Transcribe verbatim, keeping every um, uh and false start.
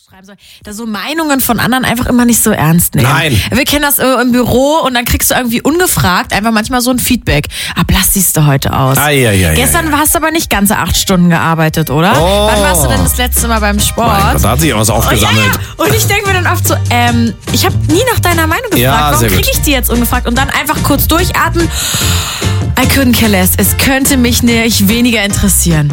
schreiben soll, da so Meinungen von anderen einfach immer nicht so ernst nehmen. Nein. Wir kennen das äh, im Büro und dann kriegst du irgendwie ungefragt einfach manchmal so ein Feedback. Ah, blass siehst du heute aus. Ah, ja, ja, Gestern ja, ja. hast du aber nicht ganze acht Stunden gearbeitet, oder? Oh. Wann warst du denn das letzte Mal beim Sport? Mein Gott, da hat sich auch was aufgesammelt. Oh, ja, ja. Und ich denke mir dann oft so, ähm, ich habe nie nach deiner Meinung gefragt. Ja, Warum sehr gut. kriege ich die jetzt ungefragt? Und dann einfach kurz durchatmen. I couldn't care less. Es könnte mich nicht weniger interessieren.